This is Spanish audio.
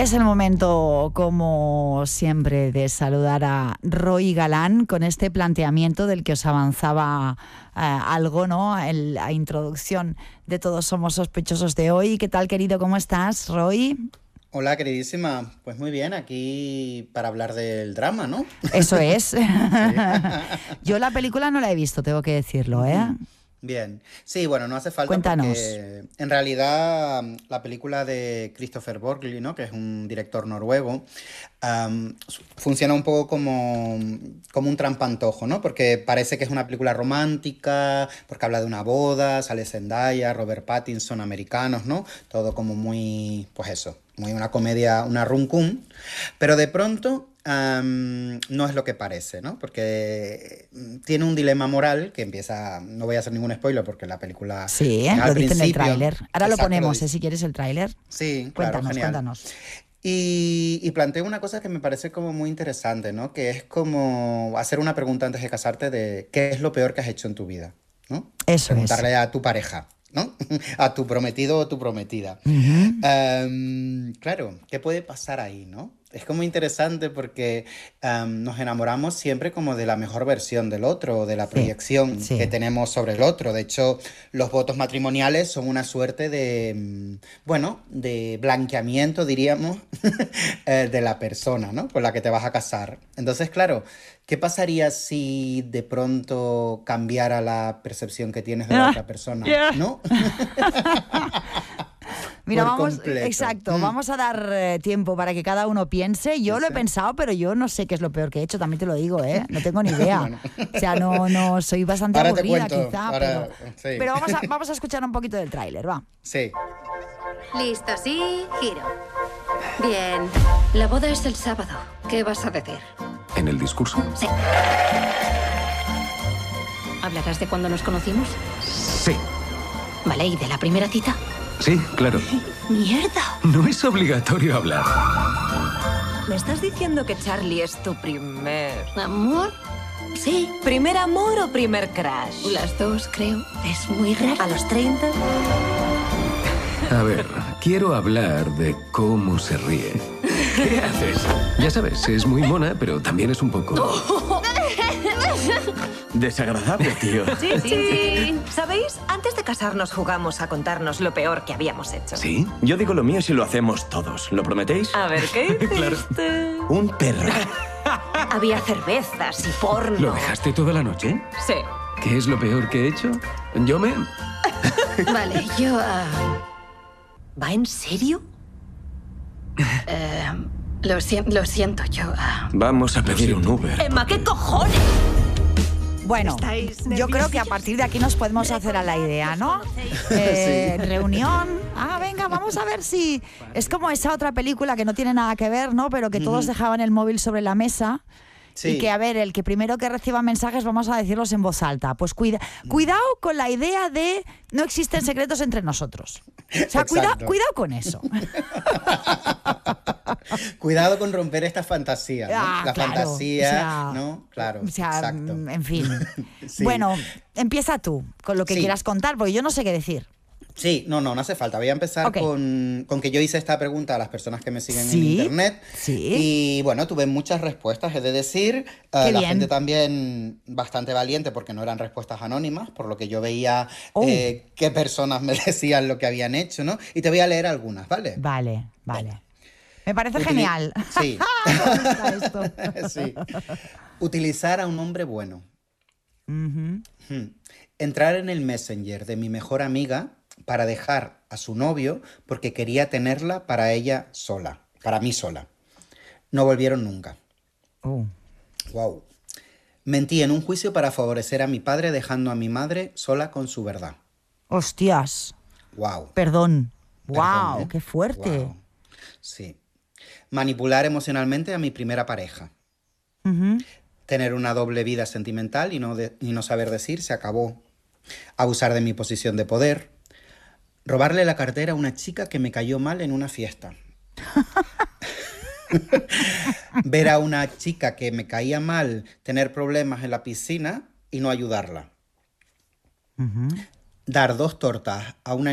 Es el momento, como siempre, de saludar a Roy Galán con este planteamiento del que os avanzaba algo, ¿no? La introducción de Todos somos sospechosos de hoy. ¿Qué tal, querido? ¿Cómo estás, Roy? Hola, queridísima. Pues muy bien, aquí para hablar del drama, ¿no? Eso es. Sí. Yo la película no la he visto, tengo que decirlo, ¿eh? Bien. Sí, bueno, no hace falta. Cuéntanos. Porque en realidad la película de Christopher Borgli, ¿no? Que es un director noruego, funciona un poco como un trampantojo, ¿no? Porque parece que es una película romántica, porque habla de una boda, sale Zendaya, Robert Pattinson, americanos, ¿no? Todo como muy, pues eso, muy una comedia, una rum-cum, pero de pronto no es lo que parece, ¿no? Porque tiene un dilema moral que empieza, no voy a hacer ningún spoiler porque la película Sí, es al lo dice en el principio. tráiler. Ahora lo Exacto, ponemos, dice. si quieres el tráiler. Sí, claro, genial. Cuéntanos. Y plantea una cosa que me parece como muy interesante, ¿no? Que es como hacer una pregunta antes de casarte de ¿qué es lo peor que has hecho en tu vida? ¿No? Eso Preguntarle a tu pareja, ¿no? A tu prometido o tu prometida. Claro, ¿qué puede pasar ahí, no? Es como interesante porque nos enamoramos siempre como de la mejor versión del otro, o de la proyección que tenemos sobre el otro. De hecho, los votos matrimoniales son una suerte de, bueno, de blanqueamiento, diríamos, de la persona, ¿no? Con la que te vas a casar. Entonces, claro, ¿qué pasaría si de pronto cambiara la percepción que tienes de la otra persona? ¿No? Mira, Por vamos, completo. exacto, vamos a dar tiempo para que cada uno piense. Yo lo he pensado, pero yo no sé qué es lo peor que he hecho, también te lo digo, ¿eh? No tengo ni idea. Bueno. O sea, no soy bastante Ahora te aburrida, cuento, quizá, ahora, pero, sí. pero vamos a escuchar un poquito del tráiler, va. Sí. Listo, sí, giro. Bien. La boda es el sábado. ¿Qué vas a decir? ¿En el discurso? Sí. ¿Hablarás de cuando nos conocimos? Sí. Vale, ¿y de la primera cita? Sí, claro. ¡Mierda! No es obligatorio hablar. ¿Me estás diciendo que Charlie es tu primer... ¿Amor? Sí. ¿Primer amor o primer crush? Las dos, creo. Es muy raro. ¿A los 30? A ver, quiero hablar de cómo se ríe. ¿Qué haces? Ya sabes, es muy mona, pero también es un poco... desagradable, tío. Sí. ¿Sabéis? Antes de casarnos jugamos a contarnos lo peor que habíamos hecho. ¿Sí? Yo digo lo mío si lo hacemos todos. ¿Lo prometéis? A ver, ¿qué hiciste? Claro. Un perro. Había cervezas y porno. ¿Lo dejaste toda la noche? Sí. ¿Qué es lo peor que he hecho? Yo me... Vale, yo... ¿Va en serio? Lo siento, yo... Vamos a pedir un Uber. Emma, ¿qué cojones? Bueno, ¿Estáis yo creo que a partir de aquí nos podemos hacer a la idea, ¿no? Reunión. Venga, vamos a ver si... Es como esa otra película que no tiene nada que ver, ¿no? Pero que todos dejaban el móvil sobre la mesa. Sí. Y que, a ver, el que primero que reciba mensajes vamos a decirlos en voz alta. Pues cuidado con la idea de no existen secretos entre nosotros. O sea, Exacto. cuidado con eso. Cuidado con romper esta fantasía, ¿no? La claro, fantasía, o sea, ¿no? Claro, O sea, exacto. en fin. Sí. Bueno, empieza tú con lo que Sí. quieras contar, porque yo no sé qué decir. Sí, no hace falta. Voy a empezar Ok. con que yo hice esta pregunta a las personas que me siguen en Sí, internet. sí. Y bueno, tuve muchas respuestas, he de decir. Qué La bien. gente también bastante valiente porque no eran respuestas anónimas, por lo que yo veía Oh. qué personas me decían lo que habían hecho, ¿no? Y te voy a leer algunas, ¿vale? Vale. Me parece genial. Sí. Me gusta esto. Sí. Utilizar a un hombre bueno. Ujú. Entrar en el Messenger de mi mejor amiga para dejar a su novio porque quería tenerla para ella sola, para mí sola. No volvieron nunca. Wow. Mentí en un juicio para favorecer a mi padre dejando a mi madre sola con su verdad. Hostias. Wow. Perdón. Perdón, Wow, ¿eh? qué fuerte. Wow. Sí. Manipular emocionalmente a mi primera pareja. Ujú. Tener una doble vida sentimental y no saber decir se acabó. Abusar de mi posición de poder. Robarle la cartera a una chica que me cayó mal en una fiesta. Ver a una chica que me caía mal tener problemas en la piscina y no ayudarla. Dar 2 tortas a una